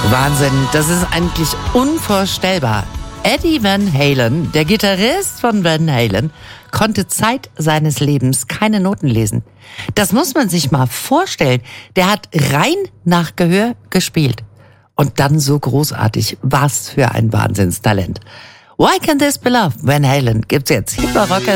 Wahnsinn, das ist eigentlich unvorstellbar. Eddie Van Halen, der Gitarrist von Van Halen, konnte Zeit seines Lebens keine Noten lesen. Das muss man sich mal vorstellen. Der hat rein nach Gehör gespielt. Und dann so großartig. Was für ein Wahnsinnstalent. Why Can't This Be Love? Van Halen gibt's jetzt. Hyperrocker.